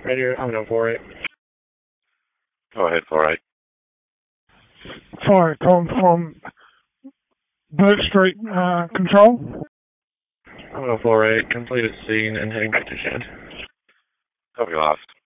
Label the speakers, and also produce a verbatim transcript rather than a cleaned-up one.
Speaker 1: Radio, I'm no four eight.
Speaker 2: Go ahead, four eight.
Speaker 3: Sorry, calling from Boat Street uh, Control.
Speaker 1: I'm no four eight, completed scene and heading back to shed.
Speaker 2: Copy last.